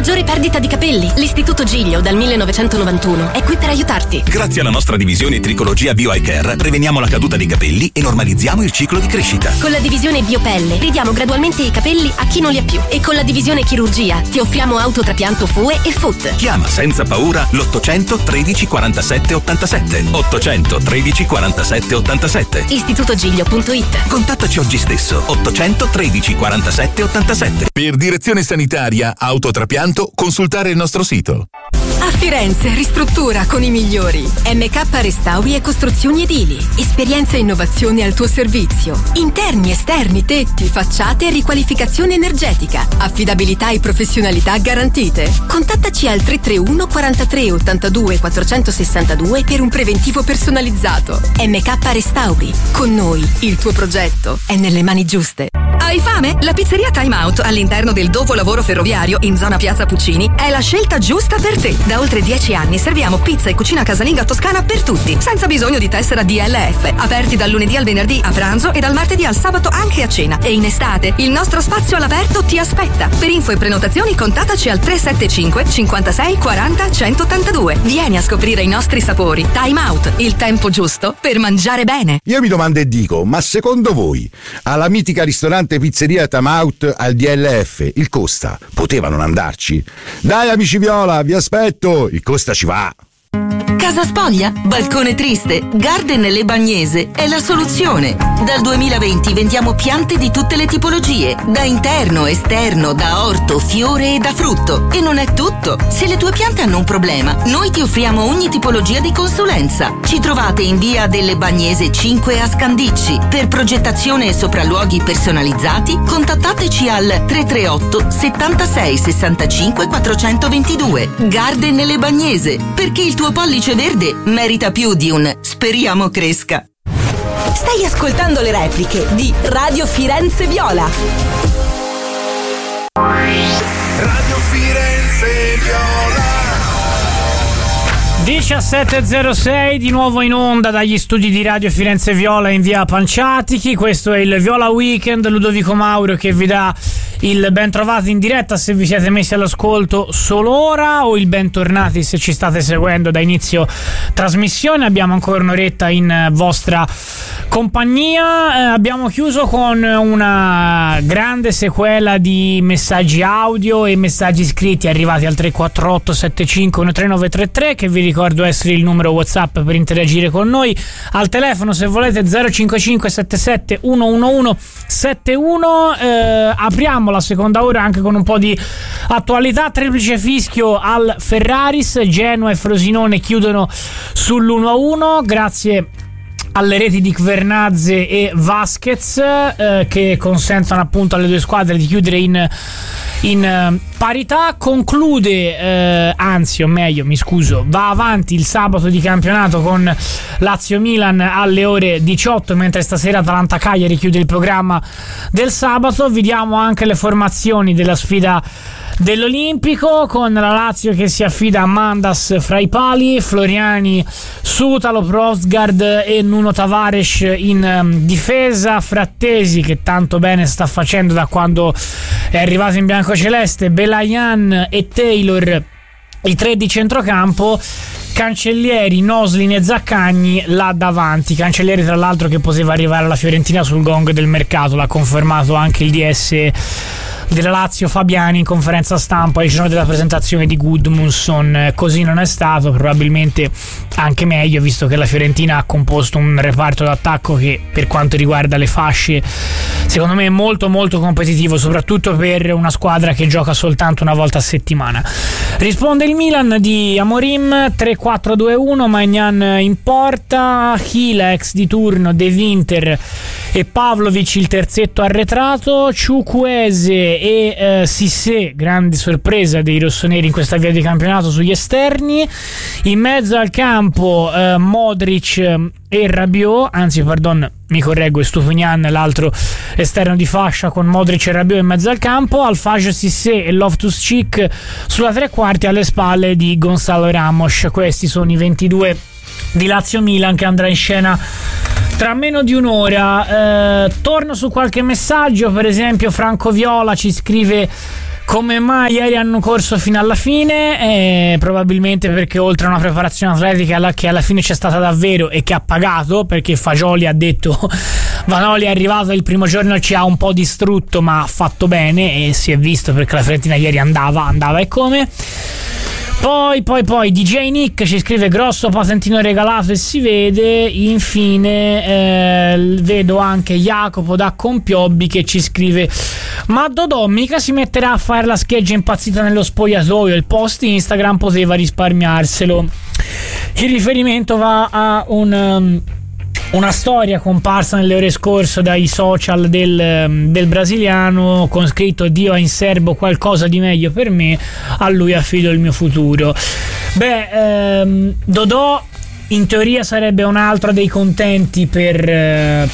maggiore perdita di capelli. L'Istituto Giglio dal 1991 è qui per aiutarti. Grazie alla nostra divisione Tricologia Bio Eye Care preveniamo la caduta dei capelli e normalizziamo il ciclo di crescita. Con la divisione Biopelle ridiamo gradualmente i capelli a chi non li ha più. E con la divisione Chirurgia ti offriamo autotrapianto FUE e FUT. Chiama senza paura l'800 13 47 87. 800 13 47 87. istitutogiglio.it. Contattaci oggi stesso. 800 13 47 87. Per direzione sanitaria, autotrapianto, consultare il nostro sito. A Firenze ristruttura con i migliori. MK Restauri e Costruzioni Edili. Esperienza e innovazione al tuo servizio. Interni, esterni, tetti, facciate e riqualificazione energetica. Affidabilità e professionalità garantite. Contattaci al 331 43 82 462 per un preventivo personalizzato. MK Restauri. Con noi il tuo progetto è nelle mani giuste. Hai fame? La pizzeria Time Out all'interno del dopolavoro ferroviario in zona Piazza Puccini è la scelta giusta per te. Da oltre 10 anni serviamo pizza e cucina casalinga toscana per tutti, senza bisogno di tessera DLF. Aperti dal lunedì al venerdì a pranzo e dal martedì al sabato anche a cena. E in estate il nostro spazio all'aperto ti aspetta. Per info e prenotazioni contattaci al 375 56 40 182. Vieni a scoprire i nostri sapori. Time Out, il tempo giusto per mangiare bene. Io mi domando e dico, ma secondo voi alla mitica ristorante pizzeria Time Out al DLF il Costa poteva non andarci? Dai amici Viola, vi aspetto, il Costa ci va. Casa spoglia? Balcone triste? Garden Le Bagnese è la soluzione. Dal 2020 vendiamo piante di tutte le tipologie, da interno, esterno, da orto, fiore e da frutto. E non è tutto. Se le tue piante hanno un problema, noi ti offriamo ogni tipologia di consulenza. Ci trovate in via delle Bagnese 5 a Scandicci. Per progettazione e sopralluoghi personalizzati, contattateci al 338 76 65 422. Garden Le Bagnese, perché il tuo pollice verde merita più di un speriamo cresca. Stai ascoltando le repliche di Radio Firenze Viola. Radio Firenze Viola. 17.06 di nuovo in onda dagli studi di Radio Firenze Viola in via Panciatichi. Questo è il Viola Weekend. Ludovico Mauro che vi dà il ben trovato in diretta se vi siete messi all'ascolto solo ora, o il bentornati se ci state seguendo da inizio trasmissione. Abbiamo ancora un'oretta in vostra compagnia. Abbiamo chiuso con una grande sequela di messaggi audio e messaggi scritti arrivati al 348 75 13933, che vi ricordo essere il numero WhatsApp per interagire con noi. Al telefono, se volete, 055 77 111 71. Apriamo la seconda ora anche con un po' di attualità. Triplice fischio al Ferraris, Genoa e Frosinone chiudono sull'1-1 grazie alle reti di Kvernadze e Vasquez, che consentono appunto alle due squadre di chiudere in parità. Conclude anzi, o meglio, mi scuso, va avanti il sabato di campionato con Lazio-Milan alle ore 18, mentre stasera Atalanta-Cagliari chiude il programma del sabato. Vediamo anche le formazioni della sfida dell'Olimpico, con la Lazio che si affida a Mandas fra i pali, Floriani, Sutalo, Prosgard e Nuno Tavares in difesa, Frattesi che tanto bene sta facendo da quando è arrivato in biancoceleste, Belayan e Taylor i tre di centrocampo, Cancellieri, Noslin e Zaccagni là davanti. Cancellieri tra l'altro che poteva arrivare alla Fiorentina sul gong del mercato, l'ha confermato anche il DS della Lazio Fabiani in conferenza stampa il giorno della presentazione di Gudmundsson. Così non è stato, probabilmente anche meglio, visto che la Fiorentina ha composto un reparto d'attacco che per quanto riguarda le fasce secondo me è molto molto competitivo, soprattutto per una squadra che gioca soltanto una volta a settimana. Risponde il Milan di Amorim, 3-4-2-1, Maignan in porta, Hila ex di turno, De Winter e Pavlovic il terzetto arretrato, Ciukwueze e Cissé, grande sorpresa dei rossoneri in questa via di campionato, sugli esterni. In mezzo al campo Modric e Rabiot, anzi pardon, mi correggo, Stupinian l'altro esterno di fascia, con Modric e Rabiot in mezzo al campo, Alfage, Cissé e Loftus-Cheek sulla tre quarti alle spalle di Gonzalo Ramos. Questi sono i 22 di Lazio-Milan che andrà in scena tra meno di un'ora. Torno su qualche messaggio, per esempio Franco Viola ci scrive: Come mai ieri hanno corso fino alla fine? Probabilmente perché oltre a una preparazione atletica che alla fine c'è stata davvero e che ha pagato, perché Fagioli ha detto Vanoli è arrivato il primo giorno, ci ha un po' distrutto ma ha fatto bene, e si è visto perché la Fiorentina ieri andava e come. Poi DJ Nick ci scrive grosso patentino regalato e si vede. Infine vedo anche Jacopo da Compiobbi che ci scrive: ma Dodò mica si metterà a fare la scheggia impazzita nello spogliatoio, il post Instagram poteva risparmiarselo. Il riferimento va a una storia comparsa nelle ore scorse dai social del brasiliano con scritto Dio ha in serbo qualcosa di meglio per me, a lui affido il mio futuro. Dodò in teoria sarebbe un altro dei contenti per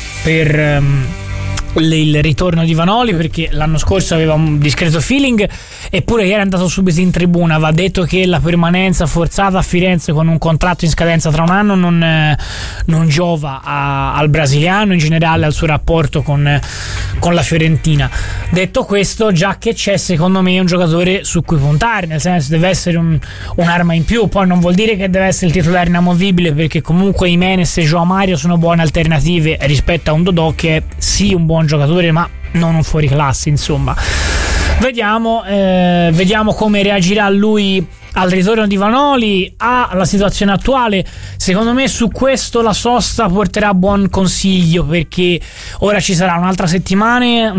il ritorno di Vanoli, perché l'anno scorso aveva un discreto feeling, eppure ieri è andato subito in tribuna. Va detto che la permanenza forzata a Firenze con un contratto in scadenza tra un anno non giova al brasiliano, in generale al suo rapporto con la Fiorentina. Detto questo, già che c'è, secondo me è un giocatore su cui puntare, nel senso deve essere un'arma in più. Poi non vuol dire che deve essere il titolare inamovibile, perché comunque Jimenez e João Mario sono buone alternative rispetto a un Dodò che è sì un buon giocatore ma non un fuoriclasse, insomma. Vediamo come reagirà lui al ritorno di Vanoli, alla situazione attuale. Secondo me su questo la sosta porterà buon consiglio, perché ora ci sarà un'altra settimana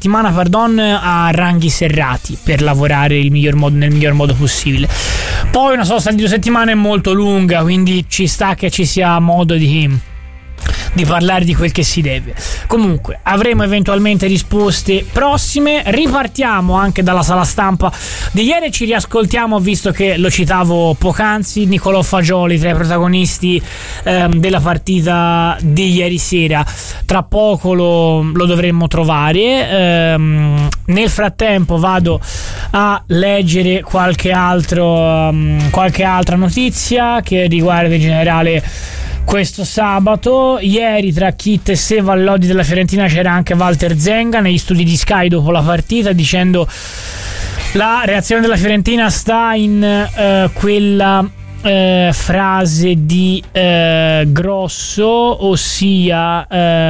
a ranghi serrati per lavorare nel miglior modo possibile. Poi una sosta di 2 settimane è molto lunga, quindi ci sta che ci sia modo di parlare di quel che si deve. Comunque avremo eventualmente risposte prossime. Ripartiamo anche dalla sala stampa di ieri, ci riascoltiamo, visto che lo citavo poc'anzi, Nicolò Fagioli tra i protagonisti della partita di ieri sera. Tra poco lo dovremmo trovare. Nel frattempo vado a leggere qualche altra notizia che riguarda in generale questo sabato. Ieri tra Kit e Seva all'Odi della Fiorentina c'era anche Walter Zenga negli studi di Sky dopo la partita, dicendo la reazione della Fiorentina sta in quella frase di Grosso, ossia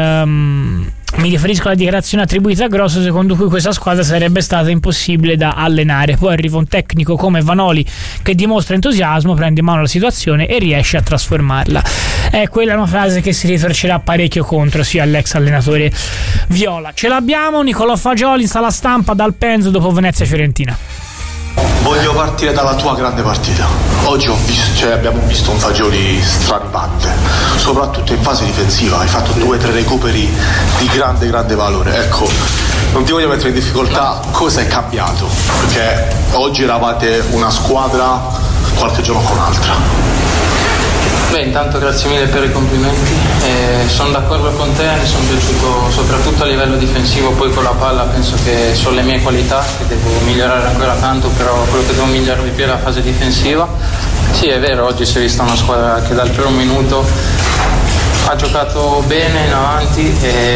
mi riferisco alla dichiarazione attribuita a Grosso secondo cui questa squadra sarebbe stata impossibile da allenare. Poi arriva un tecnico come Vanoli che dimostra entusiasmo, prende in mano la situazione e riesce a trasformarla. Quella è una frase che si ritorcerà parecchio contro sia all'ex allenatore viola. Ce l'abbiamo, Nicolò Fagioli in sala stampa dal Penzo dopo Venezia-Fiorentina. Voglio partire dalla tua grande partita. Oggi abbiamo visto un Fagioli straripante, soprattutto in fase difensiva. Hai fatto 2-3 recuperi di grande valore. Ecco, non ti voglio mettere in difficoltà, cosa è cambiato? Perché oggi eravate una squadra, qualche giorno con un'altra. Intanto grazie mille per i complimenti, sono d'accordo con te, mi sono piaciuto soprattutto a livello difensivo. Poi con la palla penso che sono le mie qualità, che devo migliorare ancora tanto, però quello che devo migliorare di più è la fase difensiva. Sì, è vero, oggi si è vista una squadra che dal primo minuto ha giocato bene in avanti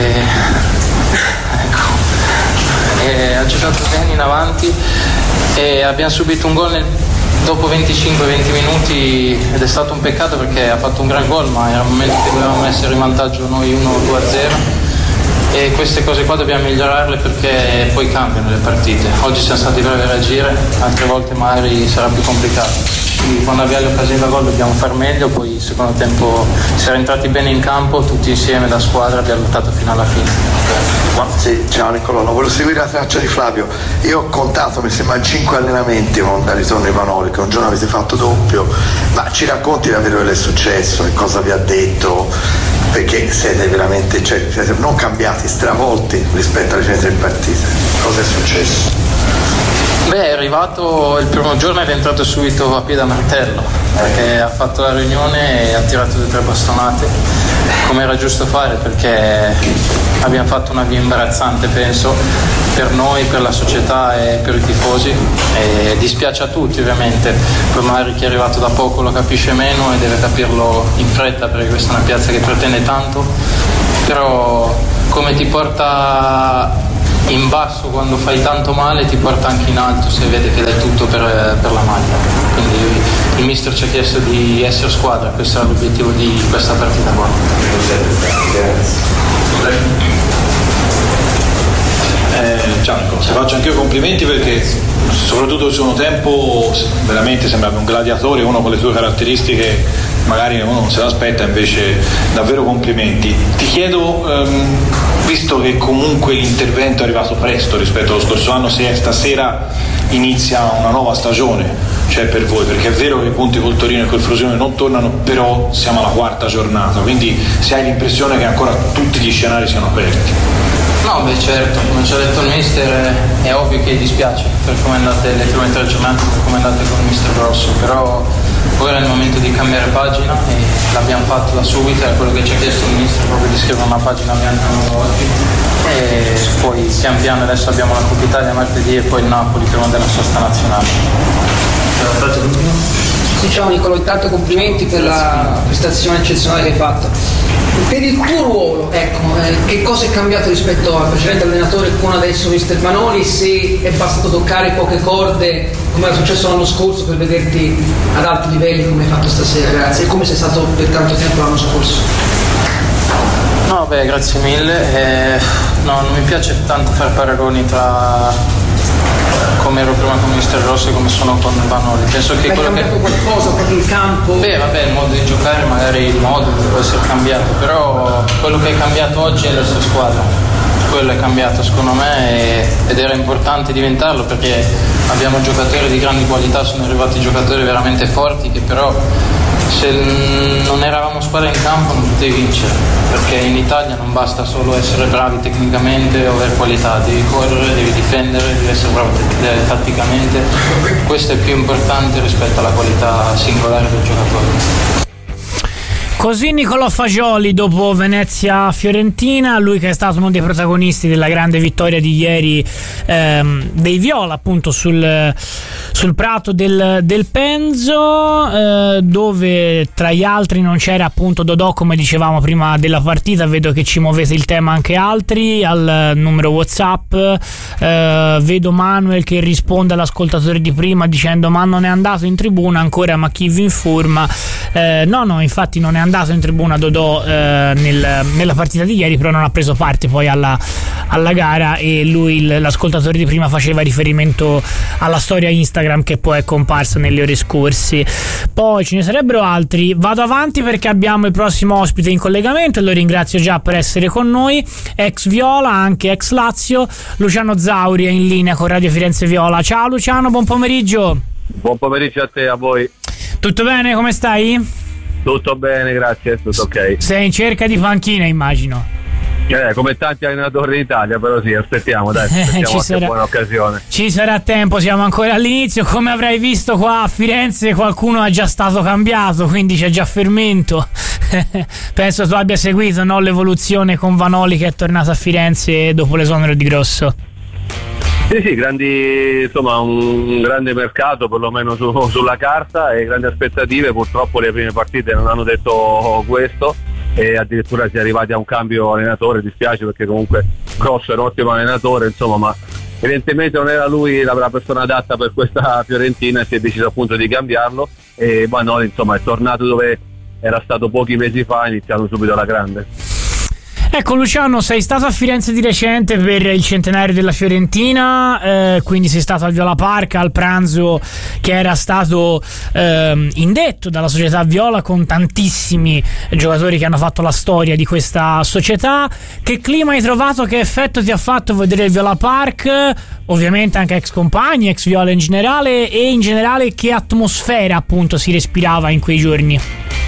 ha giocato bene in avanti e abbiamo subito un gol dopo 25-20 minuti ed è stato un peccato perché ha fatto un gran gol, ma era un momento che dovevamo essere in vantaggio noi 1-2-0 e queste cose qua dobbiamo migliorarle perché poi cambiano le partite. Oggi siamo stati bravi a reagire, altre volte magari sarà più complicato. Quindi quando abbiamo l'occasione da gol dobbiamo far meglio, poi il secondo tempo siamo entrati bene in campo, tutti insieme da squadra abbiamo lottato fino alla fine. Sì, ciao Nicolò, volevo seguire la traccia di Flavio. Io ho contato, mi sembra 5 allenamenti dal ritorno di Vanoli, che un giorno avete fatto doppio, ma ci racconti davvero quello che è successo e cosa vi ha detto? Perché siete veramente, siete non cambiati, stravolti rispetto alle prime 3 partite. Cosa è successo? È arrivato il primo giorno ed è entrato subito a piede a martello, perché ha fatto la riunione e ha tirato 2 o 3 bastonate, come era giusto fare, perché abbiamo fatto una via imbarazzante, penso, per noi, per la società e per i tifosi, e dispiace a tutti ovviamente. Poi magari chi è arrivato da poco lo capisce meno e deve capirlo in fretta, perché questa è una piazza che pretende tanto, però come ti porta in basso quando fai tanto male ti porta anche in alto se vede che dai tutto per la maglia. Quindi il mister ci ha chiesto di essere squadra, questo era l'obiettivo di questa partita qua. Ciao Nico, ti faccio anche io complimenti perché soprattutto l'ultimo tempo veramente sembrava un gladiatore, uno con le sue caratteristiche magari uno non se l'aspetta, invece davvero complimenti. Ti chiedo, visto che comunque l'intervento è arrivato presto rispetto allo scorso anno, se stasera inizia una nuova stagione, cioè per voi, perché è vero che i punti col Torino e col Frosinone non tornano, però siamo alla quarta giornata, quindi se hai l'impressione che ancora tutti gli scenari siano aperti. No, beh certo, come ci ha detto il mister è ovvio che dispiace per come andate le prime 3 giornate, per come andate con il mister Grosso, però ora è il momento di cambiare pagina e l'abbiamo fatto da subito, è quello che ci ha chiesto il mister, proprio di scrivere una pagina bianca oggi e poi pian piano adesso abbiamo la Coppa Italia martedì e poi il Napoli prima della sosta nazionale. Sì, ciao Nicolo, intanto complimenti per la prestazione eccezionale che hai fatto. Per il tuo ruolo, ecco, che cosa è cambiato rispetto al precedente allenatore con adesso mister Vanoli, se è bastato toccare poche corde come era successo l'anno scorso per vederti ad alti livelli come hai fatto stasera, grazie, e come sei stato per tanto tempo l'anno scorso? No, beh, grazie mille, no, non mi piace tanto fare paragoni tra come ero prima con mister Rosso e come sono con Vanoli. Penso che quello cambiato qualcosa proprio il campo? Beh, vabbè, il modo di giocare, magari il modo può essere cambiato, però quello che è cambiato oggi è la sua squadra. Quello è cambiato secondo me ed era importante diventarlo perché abbiamo giocatori di grandi qualità, sono arrivati giocatori veramente forti che però se non eravamo squadra in campo non potevi vincere, perché in Italia non basta solo essere bravi tecnicamente o avere qualità, devi correre, devi difendere, devi essere bravo tatticamente, questo è più importante rispetto alla qualità singolare del giocatore. Così Nicolò Fagioli dopo Venezia-Fiorentina, lui che è stato uno dei protagonisti della grande vittoria di ieri dei Viola appunto sul prato del Penzo, dove tra gli altri non c'era appunto Dodò, come dicevamo prima della partita. Vedo che ci muovete il tema anche altri al numero WhatsApp, vedo Manuel che risponde all'ascoltatore di prima dicendo ma non è andato in tribuna ancora, ma chi vi informa? No, infatti non è andato in tribuna Dodò nella partita di ieri, però non ha preso parte poi alla gara, e lui, l'ascoltatore di prima, faceva riferimento alla storia Instagram che poi è comparsa nelle ore scorse. Poi ce ne sarebbero altri, vado avanti perché abbiamo il prossimo ospite in collegamento e lo ringrazio già per essere con noi, ex Viola, anche ex Lazio, Luciano Zauri è in linea con Radio Firenze Viola. Ciao Luciano, buon pomeriggio. Buon pomeriggio a te, a voi. Tutto bene, come stai? Tutto bene, grazie, tutto ok. Sei in cerca di panchina, immagino. Come tanti allenatori in Italia, però sì, aspettiamo qualche buona occasione. Ci sarà tempo, siamo ancora all'inizio. Come avrai visto qua a Firenze qualcuno è già stato cambiato, quindi c'è già fermento. Penso tu abbia seguito, no, l'evoluzione con Vanoli che è tornato a Firenze dopo l'esonero di Grosso. Sì, insomma un grande mercato perlomeno sulla carta e grandi aspettative. Purtroppo le prime partite non hanno detto questo e addirittura si è arrivati a un cambio allenatore. Dispiace perché comunque Grosso è un ottimo allenatore, insomma, ma evidentemente non era lui la persona adatta per questa Fiorentina e si è deciso appunto di cambiarlo, e Vanoli insomma è tornato dove era stato pochi mesi fa, iniziando subito alla grande. Ecco Luciano, sei stato a Firenze di recente per il centenario della Fiorentina, quindi sei stato al Viola Park al pranzo che era stato indetto dalla società Viola con tantissimi giocatori che hanno fatto la storia di questa società. Che clima hai trovato, che effetto ti ha fatto vedere il Viola Park? Ovviamente anche ex compagni, ex Viola in generale, e in generale che atmosfera appunto si respirava in quei giorni?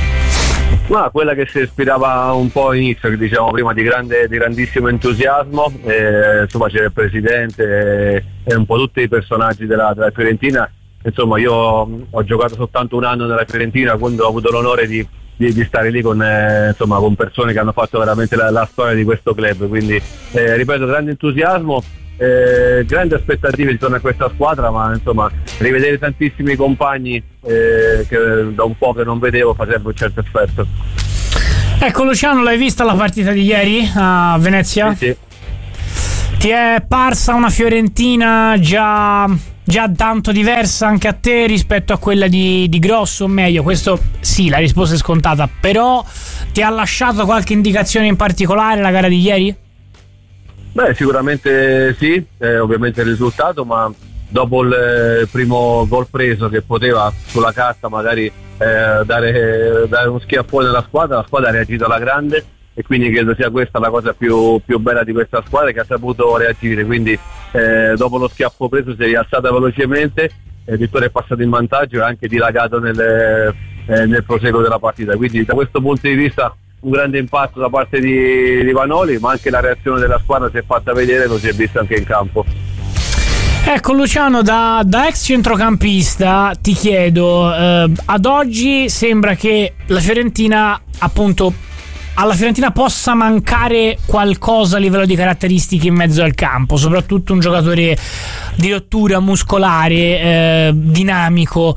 Ma quella che si respirava un po' all'inizio, che diciamo prima, di grandissimo entusiasmo, insomma c'era il presidente e un po' tutti i personaggi della Fiorentina. Insomma io ho giocato soltanto un anno nella Fiorentina, quando ho avuto l'onore di stare lì con persone che hanno fatto veramente la storia di questo club, quindi ripeto, grande entusiasmo, grandi aspettative intorno a questa squadra, ma insomma rivedere tantissimi compagni che da un po' che non vedevo farebbe un certo effetto. Ecco Luciano, l'hai vista la partita di ieri a Venezia? Sì. Ti è parsa una Fiorentina già tanto diversa anche a te rispetto a quella di Grosso, o meglio? Questo sì, la risposta è scontata, però ti ha lasciato qualche indicazione in particolare la gara di ieri? Beh, sicuramente sì, ovviamente il risultato, ma dopo il primo gol preso, che poteva sulla carta magari dare uno schiaffone alla squadra, la squadra ha reagito alla grande, e quindi credo sia questa la cosa più bella di questa squadra, che ha saputo reagire. Quindi dopo lo schiaffo preso si è rialzata velocemente, Vittoria è passato in vantaggio e anche dilagato nel proseguo della partita. Quindi da questo punto di vista un grande impatto da parte di Vanoli, ma anche la reazione della squadra si è fatta vedere, lo si è visto anche in campo. Ecco Luciano, da ex centrocampista ti chiedo, ad oggi sembra che la Fiorentina, appunto, alla Fiorentina possa mancare qualcosa a livello di caratteristiche in mezzo al campo, soprattutto un giocatore di rottura muscolare, dinamico.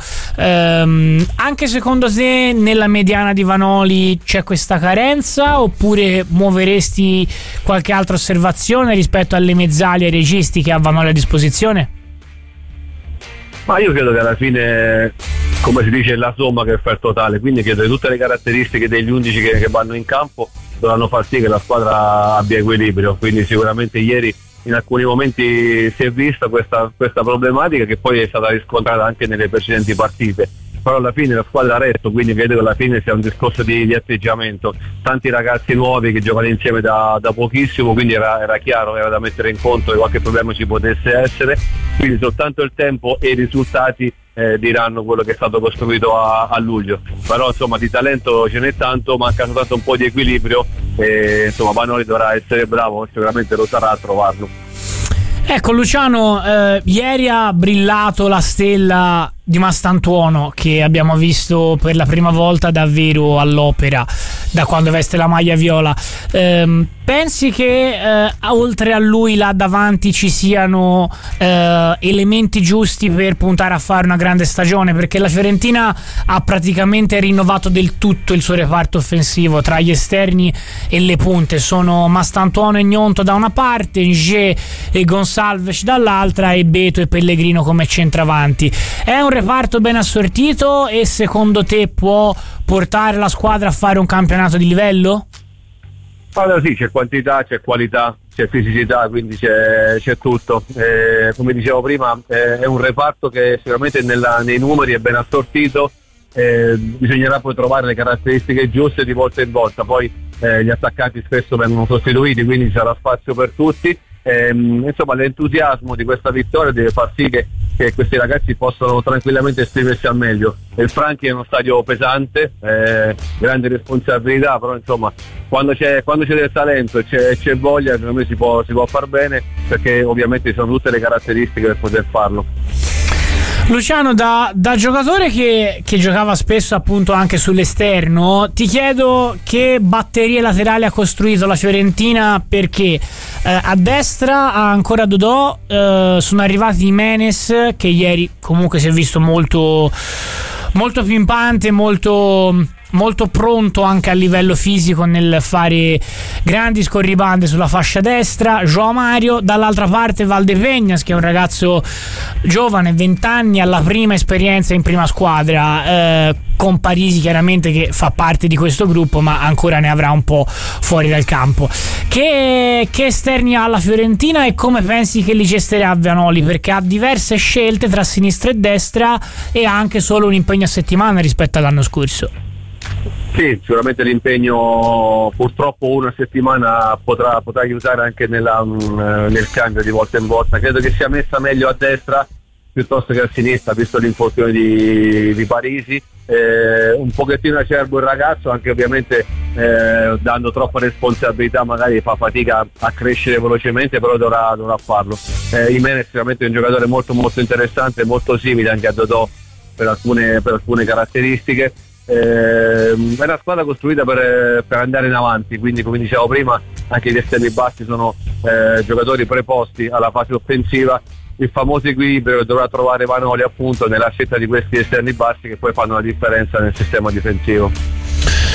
Anche secondo te nella mediana di Vanoli c'è questa carenza, oppure muoveresti qualche altra osservazione rispetto alle mezzali e ai registi che ha Vanoli a disposizione? Ma io credo che alla fine, come si dice, è la somma che fa il totale, quindi credo che tutte le caratteristiche degli 11 che vanno in campo dovranno far sì che la squadra abbia equilibrio. Quindi sicuramente ieri in alcuni momenti si è vista questa problematica, che poi è stata riscontrata anche nelle precedenti partite, però alla fine la squadra ha retto, quindi credo che alla fine sia un discorso di atteggiamento. Tanti ragazzi nuovi che giocano insieme da pochissimo, quindi era chiaro, era da mettere in conto che qualche problema ci potesse essere, quindi soltanto il tempo e i risultati diranno quello che è stato costruito a luglio. Però insomma di talento ce n'è tanto, manca soltanto un po' di equilibrio e insomma Vanoli dovrà essere bravo, sicuramente lo sarà, a trovarlo. Ecco Luciano, ieri ha brillato la stella di Mastantuono, che abbiamo visto per la prima volta davvero all'opera da quando veste la maglia viola. Pensi che oltre a lui là davanti ci siano elementi giusti per puntare a fare una grande stagione? Perché la Fiorentina ha praticamente rinnovato del tutto il suo reparto offensivo, tra gli esterni e le punte. Sono Mastantuono e Gnonto da una parte, Nge e Gonsalves dall'altra, e Beto e Pellegrino come centravanti. È un reparto ben assortito e secondo te può portare la squadra a fare un campionato di livello? Allora sì, c'è quantità, c'è qualità, c'è fisicità, quindi c'è tutto. Come dicevo prima, è un reparto che sicuramente nei numeri è ben assortito, bisognerà poi trovare le caratteristiche giuste di volta in volta. Poi gli attaccanti spesso vengono sostituiti, quindi ci sarà spazio per tutti. Insomma, l'entusiasmo di questa vittoria deve far sì che questi ragazzi possano tranquillamente esprimersi al meglio. Il Franchi è uno stadio pesante, grande responsabilità, però insomma quando c'è del talento e c'è voglia, secondo me si può far bene, perché ovviamente ci sono tutte le caratteristiche per poter farlo. Luciano, da giocatore che giocava spesso appunto anche sull'esterno, ti chiedo che batterie laterali ha costruito la Fiorentina, perché a destra ha ancora Dodò, sono arrivati Jimenez, che ieri comunque si è visto molto pimpante, molto pronto anche a livello fisico nel fare grandi scorribande sulla fascia destra. João Mario, dall'altra parte Valdepeñas, che è un ragazzo giovane, 20 anni, alla prima esperienza in prima squadra, con Parisi chiaramente che fa parte di questo gruppo, ma ancora ne avrà un po' fuori dal campo. Che esterni ha la Fiorentina e come pensi che li gesterà Vanoli? Perché ha diverse scelte tra sinistra e destra e ha anche solo un impegno a settimana rispetto all'anno scorso. Sì, sicuramente l'impegno, purtroppo una settimana potrà aiutare anche nel cambio di volta in volta. Credo che sia messa meglio a destra piuttosto che a sinistra, visto l'infortunio di Parisi. Un pochettino acerbo il ragazzo, anche ovviamente dando troppa responsabilità magari fa fatica a crescere velocemente, però dovrà farlo. Jimenez sicuramente è un giocatore molto molto interessante, molto simile anche a Dodò per alcune caratteristiche. È una squadra costruita per andare in avanti, quindi come dicevo prima anche gli esterni bassi sono giocatori preposti alla fase offensiva. Il famoso equilibrio dovrà trovare Vanoli appunto nella scelta di questi esterni bassi, che poi fanno la differenza nel sistema difensivo.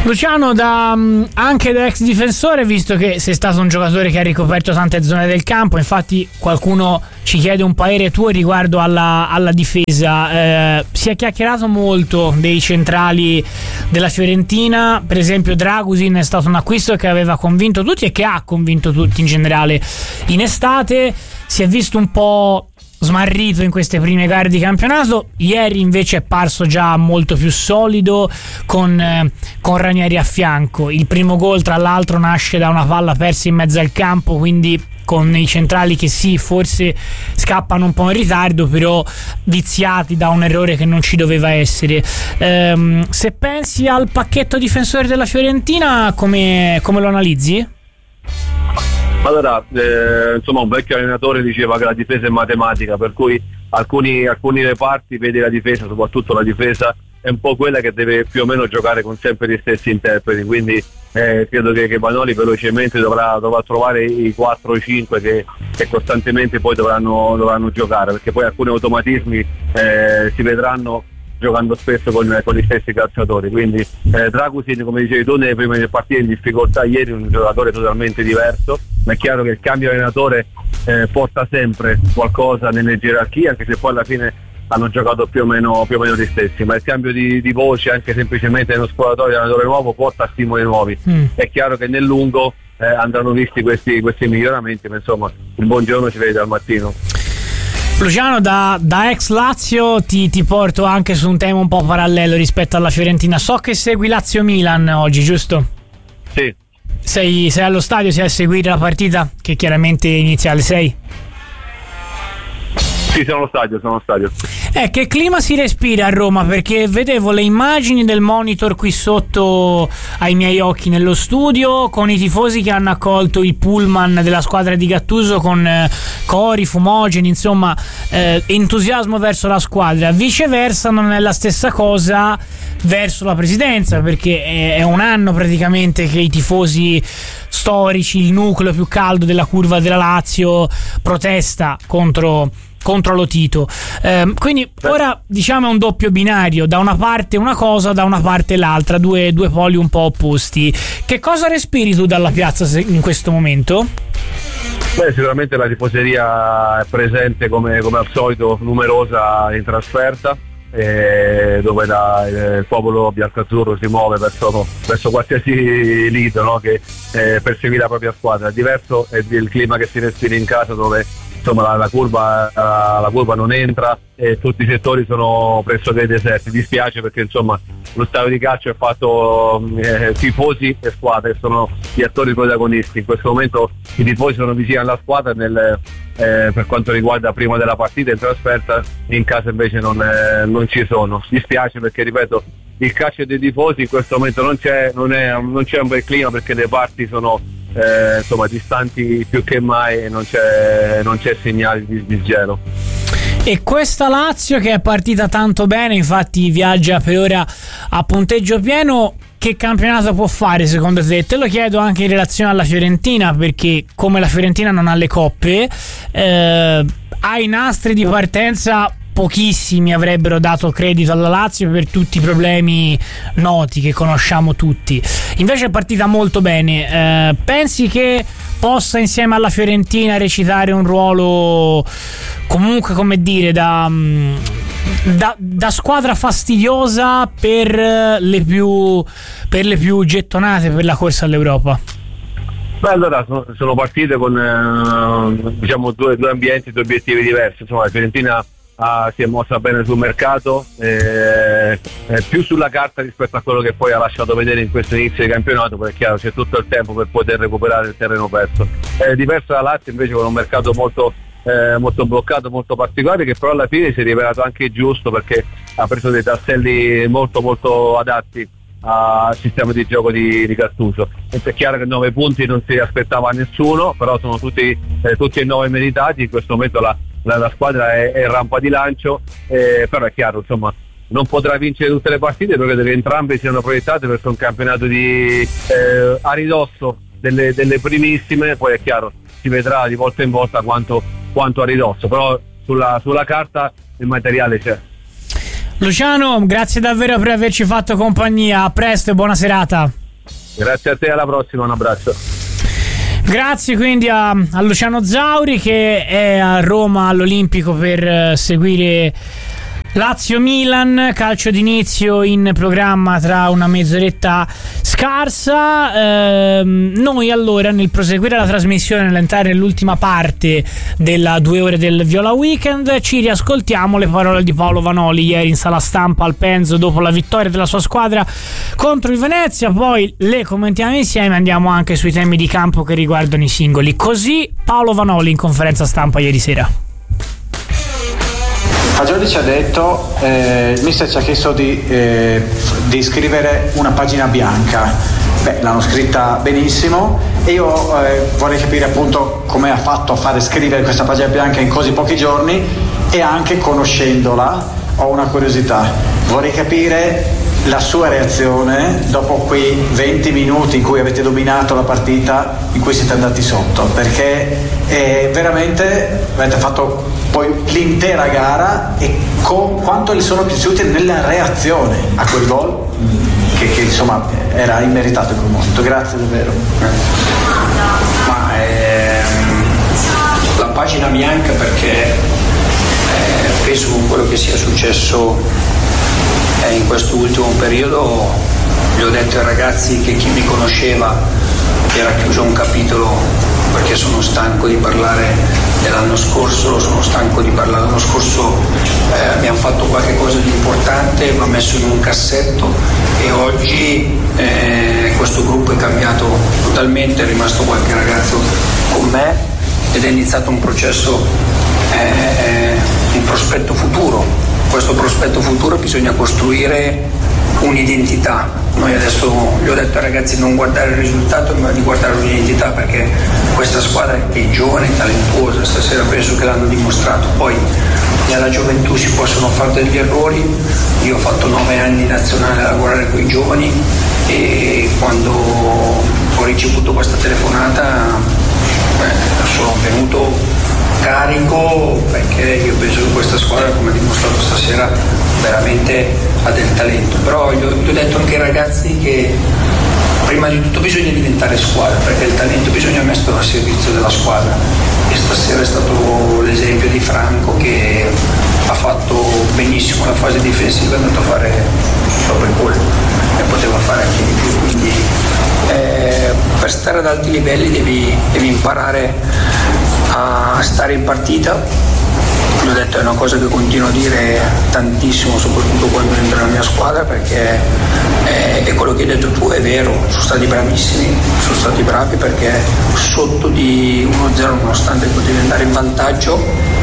Luciano, anche da ex difensore, visto che sei stato un giocatore che ha ricoperto tante zone del campo, infatti qualcuno ci chiede un parere tuo riguardo alla difesa. Si è chiacchierato molto dei centrali della Fiorentina, per esempio Dragusin è stato un acquisto che aveva convinto tutti e che ha convinto tutti in generale in estate. Si è visto un po' smarrito in queste prime gare di campionato, ieri invece è parso già molto più solido con Ranieri a fianco. Il primo gol tra l'altro nasce da una palla persa in mezzo al campo, quindi con i centrali che sì, forse scappano un po' in ritardo, però viziati da un errore che non ci doveva essere. Se pensi al pacchetto difensori della Fiorentina, come lo analizzi? Allora, insomma, un vecchio allenatore diceva che la difesa è matematica, per cui alcuni reparti, vedi la difesa, soprattutto la difesa, è un po' quella che deve più o meno giocare con sempre gli stessi interpreti, quindi credo che Vanoli velocemente dovrà trovare i 4 o 5 che costantemente poi dovranno giocare, perché poi alcuni automatismi si vedranno giocando spesso con gli stessi calciatori. Quindi Dragusin, come dicevi tu, nelle prime partite in difficoltà, ieri un giocatore totalmente diverso, ma è chiaro che il cambio allenatore porta sempre qualcosa nelle gerarchie, anche se poi alla fine hanno giocato più o meno gli stessi, ma il cambio di voce anche semplicemente nello spogliatoio di allenatore nuovo porta stimoli nuovi. È chiaro che nel lungo andranno visti questi miglioramenti, ma insomma il buon giorno ci vede dal mattino. Luciano, da ex Lazio ti porto anche su un tema un po' parallelo rispetto alla Fiorentina. So che segui Lazio-Milan oggi, giusto? Sì. Sei allo stadio, sei a seguire la partita che chiaramente inizia alle 6? Sì, sono allo stadio. Che clima si respira a Roma? Perché vedevo le immagini del monitor qui sotto ai miei occhi nello studio, con i tifosi che hanno accolto il pullman della squadra di Gattuso con cori, fumogeni, insomma entusiasmo verso la squadra. Viceversa non è la stessa cosa verso la presidenza, perché è un anno praticamente che i tifosi storici, il nucleo più caldo della curva della Lazio, protesta contro Lotito. Quindi ora diciamo è un doppio binario, da una parte una cosa, da una parte l'altra, due poli un po' opposti. Che cosa respiri tu dalla piazza in questo momento? Beh, sicuramente la tifoseria è presente come al solito, numerosa in trasferta, dove il popolo biancazzurro si muove verso qualsiasi lido, no? Che perseguire la propria squadra. Diverso è il clima che si respira in casa, dove insomma la curva non entra e tutti i settori sono pressoché deserti. Dispiace perché insomma lo stadio di calcio è fatto tifosi e squadre, che sono gli attori protagonisti. In questo momento i tifosi sono vicini alla squadra per quanto riguarda prima della partita in trasferta, in casa invece non ci sono. Dispiace perché, ripeto, il calcio dei tifosi in questo momento non c'è un bel clima, perché le parti sono insomma distanti più che mai e non c'è segnale di gelo. E questa Lazio, che è partita tanto bene, infatti viaggia per ora a punteggio pieno, che campionato può fare secondo te? Te lo chiedo anche in relazione alla Fiorentina, perché come la Fiorentina non ha le coppe, ha i nastri di partenza. Pochissimi avrebbero dato credito alla Lazio per tutti i problemi noti che conosciamo tutti. Invece è partita molto bene. Pensi che possa insieme alla Fiorentina recitare un ruolo comunque, come dire, da squadra fastidiosa per le più gettonate per la corsa all'Europa? Beh, allora sono partite con diciamo due ambienti, due obiettivi diversi. Insomma, la Fiorentina si è mossa bene sul mercato, più sulla carta rispetto a quello che poi ha lasciato vedere in questo inizio di campionato, perché è chiaro c'è tutto il tempo per poter recuperare il terreno perso. Diverso da Lazio invece, con un mercato molto bloccato, molto particolare, che però alla fine si è rivelato anche giusto, perché ha preso dei tasselli molto molto adatti al sistema di gioco di Gattuso. È chiaro che 9 punti non si aspettava a nessuno, però sono tutti e 9 meritati. In questo momento la squadra è in rampa di lancio, però è chiaro, insomma, non potrà vincere tutte le partite, perché che entrambe siano proiettate verso un campionato a ridosso delle primissime. Poi è chiaro, si vedrà di volta in volta quanto a ridosso, però sulla carta il materiale c'è. Luciano, grazie davvero per averci fatto compagnia, a presto e buona serata. Grazie a te, alla prossima, un abbraccio. Grazie quindi a Luciano Zauri, che è a Roma all'Olimpico per seguire Lazio-Milan, calcio d'inizio in programma tra una mezz'oretta scarsa. Noi allora, nel proseguire la trasmissione, nell'entrare nell'ultima parte della 2 ore del Viola Weekend, ci riascoltiamo le parole di Paolo Vanoli ieri in sala stampa al Penzo dopo la vittoria della sua squadra contro il Venezia, poi le commentiamo insieme, andiamo anche sui temi di campo che riguardano i singoli. Così Paolo Vanoli in conferenza stampa ieri sera. Fagioli ci ha detto, il mister ci ha chiesto di scrivere una pagina bianca. Beh, l'hanno scritta benissimo e io vorrei capire appunto come ha fatto a fare scrivere questa pagina bianca in così pochi giorni, e anche conoscendola ho una curiosità. Vorrei capire la sua reazione dopo quei 20 minuti in cui avete dominato la partita, in cui siete andati sotto, perché veramente avete fatto poi l'intera gara, e quanto gli sono piaciute nella reazione a quel gol che insomma era immeritato in quel momento. Grazie davvero. Ma la pagina bianca, perché penso con quello che sia successo in questo ultimo periodo, gli ho detto ai ragazzi che chi mi conosceva era chiuso un capitolo, perché sono stanco di parlare dell'anno scorso, sono stanco di parlare l'anno scorso, abbiamo fatto qualche cosa di importante, l'ho messo in un cassetto, e oggi questo gruppo è cambiato totalmente, è rimasto qualche ragazzo con me ed è iniziato un processo, un prospetto futuro. Questo prospetto futuro bisogna costruire un'identità. Noi adesso gli ho detto ai ragazzi non guardare il risultato ma di guardare un'identità, perché questa squadra è giovane e talentuosa, stasera penso che l'hanno dimostrato. Poi nella gioventù si possono fare degli errori, io ho fatto 9 anni in nazionale a lavorare con i giovani, e quando ho ricevuto questa telefonata sono venuto carico, perché io penso che questa squadra, come ha dimostrato stasera, veramente ha del talento. Però gli ho detto anche ai ragazzi che prima di tutto bisogna diventare squadra, perché il talento bisogna metterlo a servizio della squadra, e stasera è stato l'esempio di Franco, che ha fatto benissimo la fase difensiva, è andato a fare proprio il gol e poteva fare anche di più, quindi per stare ad alti livelli devi imparare a stare in partita. L'ho detto, è una cosa che continuo a dire tantissimo, soprattutto quando entro nella mia squadra, perché è quello che hai detto tu, è vero, sono stati bravissimi, sono stati bravi, perché sotto di 1-0, nonostante potevi andare in vantaggio,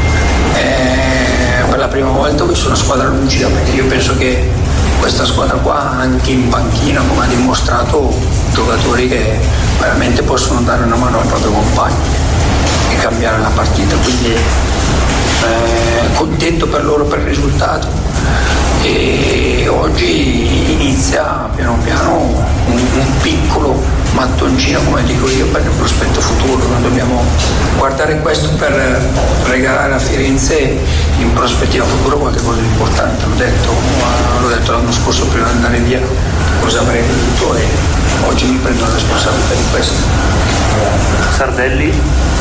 per la prima volta ho visto una squadra lucida, perché io penso che questa squadra qua, anche in panchina, come ha dimostrato, giocatori che veramente possono dare una mano ai propri compagni e cambiare la partita, quindi contento per loro per il risultato, e oggi inizia piano piano un piccolo mattoncino, come dico io, per il prospetto futuro. Noi dobbiamo guardare questo per regalare a Firenze in prospettiva futura qualche cosa di importante. L'ho detto l'anno scorso prima di andare via cosa avrei voluto, e oggi mi prendo la responsabilità di questo. Sardelli.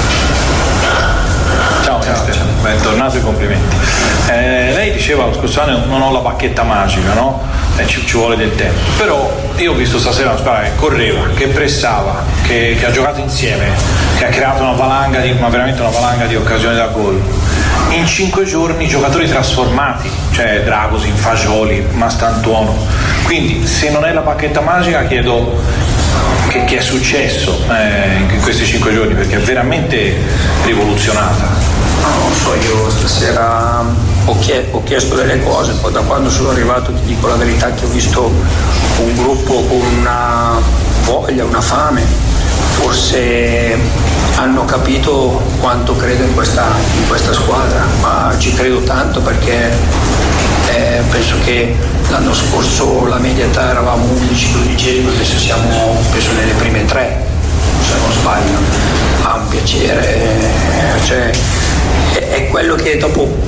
Ciao, bentornato e complimenti. Lei diceva lo scorso anno non ho la bacchetta magica, no? Ci vuole del tempo. Però io ho visto stasera una squadra che correva, che pressava, che ha giocato insieme, che ha creato veramente una valanga di occasioni da gol. In 5 giorni giocatori trasformati, cioè Dragosin, Fagioli, Mastantuono. Quindi se non è la bacchetta magica chiedo che è successo in questi 5 giorni, perché è veramente rivoluzionata. Non so, io stasera ho chiesto delle cose, poi da quando sono arrivato ti dico la verità che ho visto un gruppo con una voglia, una fame, forse hanno capito quanto credo in questa squadra, ma ci credo tanto perché penso che l'anno scorso la media età eravamo 11-12, adesso siamo penso nelle prime 3, se non sbaglio. Ha un piacere, cioè è quello che dopo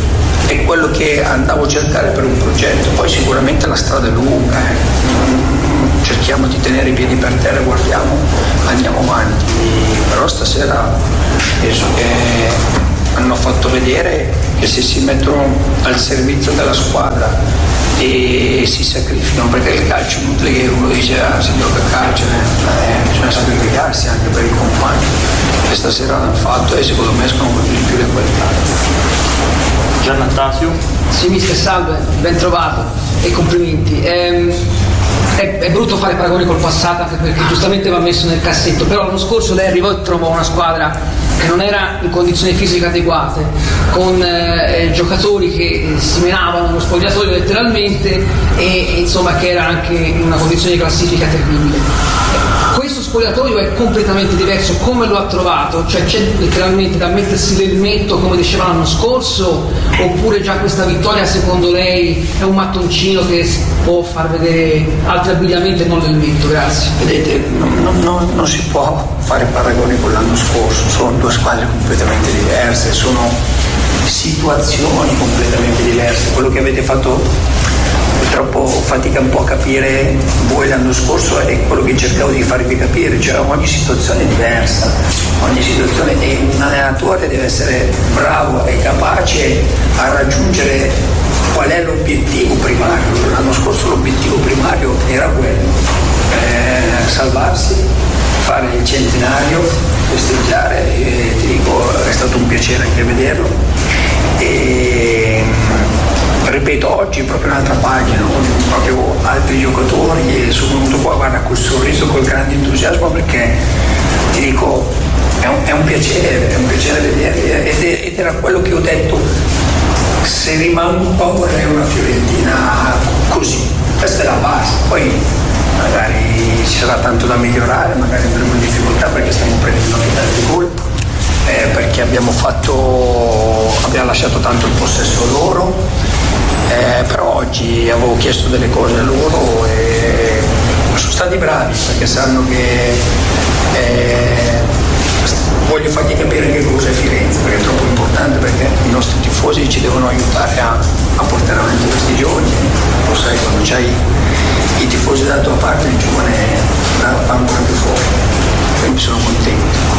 è quello che andavo a cercare per un progetto. Poi sicuramente la strada è lunga, cerchiamo di tenere i piedi per terra, guardiamo, andiamo avanti, però stasera penso che hanno fatto vedere che se si mettono al servizio della squadra e si sacrificano, perché il calcio è inutile che uno dice si gioca a calcio, bisogna sacrificarsi anche per i compagni, e stasera l'hanno fatto e secondo me escono di più le qualità. Giannattasio? Sì, mister, salve, ben trovato e complimenti. È brutto fare paragoni col passato, anche perché giustamente va messo nel cassetto, però l'anno scorso lei arrivò e trovò una squadra che non era in condizioni fisiche adeguate, con giocatori che si menavano nello spogliatoio letteralmente e insomma che era anche in una condizione di classifica terribile. Questo spogliatoio è completamente diverso, come lo ha trovato? Cioè c'è letteralmente da mettersi l'elmetto come diceva l'anno scorso, oppure già questa vittoria secondo lei è un mattoncino che può far vedere altri abbigliamenti e non l'elmetto? Grazie. Vedete, non si può fare paragoni con l'anno scorso, sono due squadre completamente diverse, sono situazioni completamente diverse. Quello che avete fatto purtroppo fatica un po' a capire voi l'anno scorso è quello che cercavo di farvi capire, cioè ogni situazione è diversa, ogni situazione, e un allenatore deve essere bravo e capace a raggiungere qual è l'obiettivo primario. L'anno scorso l'obiettivo primario era quello, salvarsi, fare il centenario, festeggiare, e ti dico è stato un piacere anche vederlo, e ripeto, oggi è proprio un'altra pagina, con proprio altri giocatori, e sono venuto qua, guarda, col sorriso, col grande entusiasmo, perché ti dico è un piacere vederli, ed era quello che ho detto, se rimango un po' vorrei una Fiorentina così, questa è la base, poi magari ci sarà tanto da migliorare, magari andremo in difficoltà perché stiamo prendendo anche tanti gol, perché abbiamo lasciato tanto il possesso loro, però oggi avevo chiesto delle cose a loro e sono stati bravi, perché sanno che voglio fargli capire che cosa è Firenze, perché è troppo importante, perché i nostri tifosi ci devono aiutare a portare avanti questi giorni. Lo sai, quando c'hai i tifosi dalla tua parte, il giovane va ancora più forte, quindi sono contento.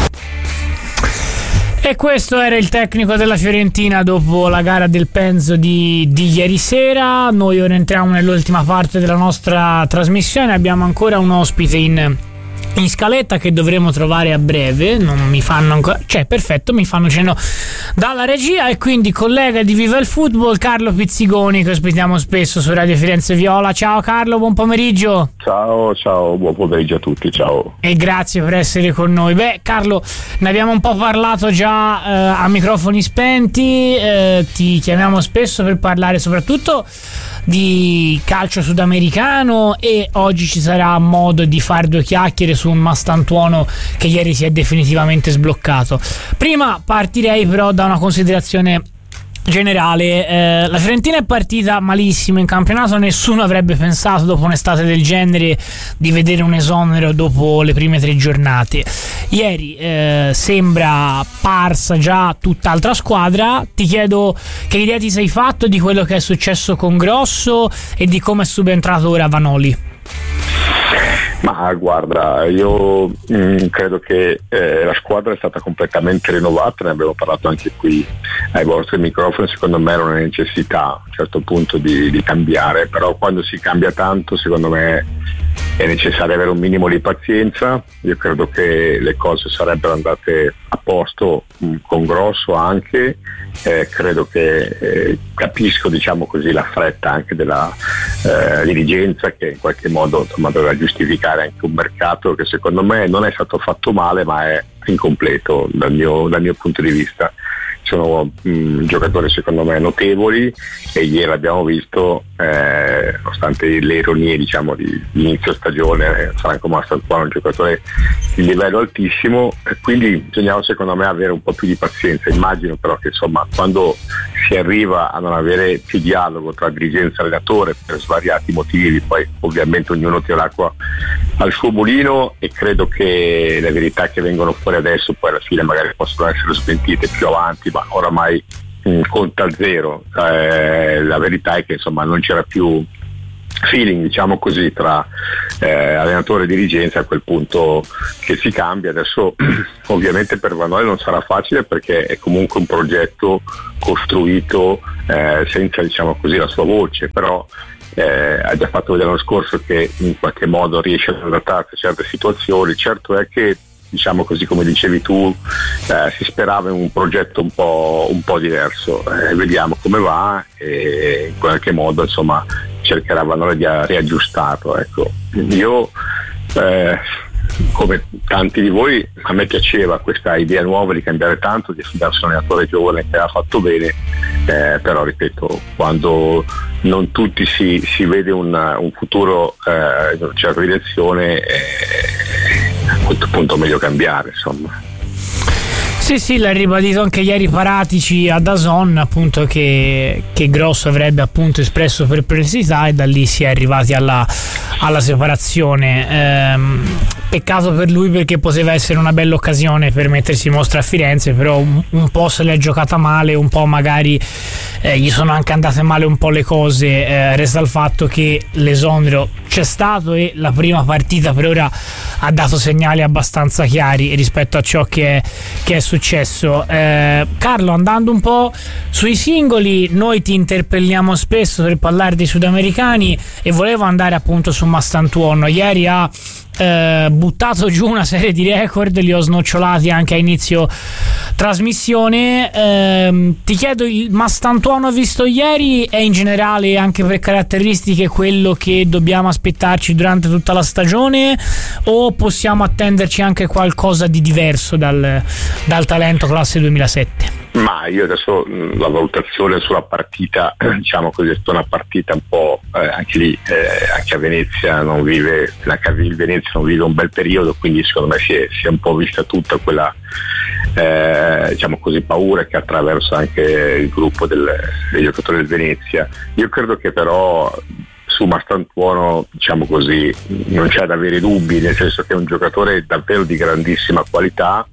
E questo era il tecnico della Fiorentina dopo la gara del Penzo di ieri sera. Noi ora entriamo nell'ultima parte della nostra trasmissione, abbiamo ancora un ospite in scaletta che dovremo trovare a breve, non mi fanno ancora, perfetto, mi fanno cenno dalla regia, e quindi collega di Viva il Football Carlo Pizzigoni, che ospitiamo spesso su Radio Firenze Viola. Ciao Carlo, buon pomeriggio. Ciao, buon pomeriggio a tutti, ciao. E grazie per essere con noi. Carlo, ne abbiamo un po' parlato già a microfoni spenti, ti chiamiamo spesso per parlare soprattutto di calcio sudamericano, e oggi ci sarà modo di fare due chiacchiere su un Mastantuono che ieri si è definitivamente sbloccato. Prima partirei però da una considerazione generale. La Fiorentina è partita malissimo in campionato, nessuno avrebbe pensato dopo un'estate del genere di vedere un esonero dopo le prime 3 giornate. Ieri sembra parsa già tutt'altra squadra. Ti chiedo che idea ti sei fatto di quello che è successo con Grosso e di come è subentrato ora Vanoli. Ma guarda, io credo che la squadra è stata completamente rinnovata, ne abbiamo parlato anche qui ai vostri microfoni. Secondo me era una necessità a un certo punto di cambiare, però quando si cambia tanto secondo me è necessario avere un minimo di pazienza. Io credo che le cose sarebbero andate a posto con Grosso anche, credo che capisco, diciamo così, la fretta anche della dirigenza, che in qualche modo doveva giustificare anche un mercato che secondo me non è stato fatto male, ma è incompleto dal mio punto di vista. Sono giocatori secondo me notevoli, e ieri abbiamo visto, nonostante le ironie, diciamo, di inizio stagione, Franco Mastantuono è un giocatore di livello altissimo, quindi bisognava secondo me avere un po' più di pazienza. Immagino però che insomma quando si arriva a non avere più dialogo tra dirigenza e allenatore per svariati motivi, poi ovviamente ognuno tira l'acqua al suo mulino, e credo che le verità che vengono fuori adesso poi alla fine magari possono essere smentite più avanti, ma oramai conta zero. La verità è che insomma non c'era più feeling, diciamo così, tra allenatore e dirigenza. A quel punto che si cambia. Adesso ovviamente per Vanoli non sarà facile, perché è comunque un progetto costruito senza, diciamo così, la sua voce, però ha già fatto vedere l'anno scorso che in qualche modo riesce ad adattarsi a certe situazioni. Certo è che, diciamo così, come dicevi tu, si sperava in un progetto un po' diverso. Vediamo come va, e in qualche modo insomma cercherà Vanoli di riaggiustarlo. Ecco. Io come tanti di voi, a me piaceva questa idea nuova di cambiare tanto, di affidarsi a un allenatore giovane che ha fatto bene, però ripeto, quando non tutti si vede un futuro in una certa direzione, a questo punto è meglio cambiare, insomma. Sì, l'ha ribadito anche ieri Paratici a DAZN, appunto, che Grosso avrebbe appunto espresso perplessità, e da lì si è arrivati alla separazione. Peccato per lui, perché poteva essere una bella occasione per mettersi in mostra a Firenze, però un po' se l'è giocata male, un po' magari gli sono anche andate male un po' le cose. Resta il fatto che l'esonero c'è stato, e la prima partita per ora ha dato segnali abbastanza chiari rispetto a ciò che è successo. Carlo, andando un po' sui singoli, noi ti interpelliamo spesso per parlare dei sudamericani, e volevo andare appunto su Mastantuono. Ieri ha buttato giù una serie di record, li ho snocciolati anche a inizio trasmissione. Ti chiedo, il Mastantuono visto ieri è in generale, anche per caratteristiche, quello che dobbiamo aspettarci durante tutta la stagione, o possiamo attenderci anche qualcosa di diverso dal talento classe 2007? Ma io adesso la valutazione sulla partita, diciamo così, è una partita un po' anche lì, anche a Venezia non vive, il Venezia non vive un bel periodo, quindi secondo me si è un po' vista tutta quella diciamo così paura che attraversa anche il gruppo dei giocatori del Venezia. Io credo che però su Mastantuono, diciamo così, non c'è da avere dubbi, nel senso che è un giocatore davvero di grandissima qualità.